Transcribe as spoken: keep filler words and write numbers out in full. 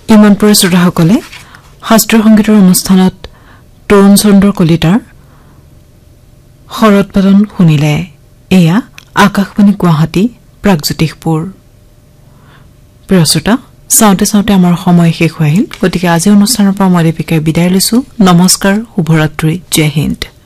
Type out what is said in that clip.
ইমান পৰে শ্ৰোতাসকলে শাস্ত্ৰীয় সংগীতৰ অনুষ্ঠানত তৰুণ চন্দ্ৰ কলিতাৰ শৰৎপাদন শুনিলে। এয়া আকাশবাণী গুৱাহাটী প্ৰাগজ্যোতিষপুৰ। প্ৰিয় শ্ৰোতা, চাওঁতে চাওঁতে আমাৰ সময় শেষ হৈ আহিল। গতিকে আজি অনুষ্ঠানৰ পৰা মই দীপিকাই বিদায় লৈছো। নমস্কাৰ, শুভৰাত্ৰি, জয় হিন্দ।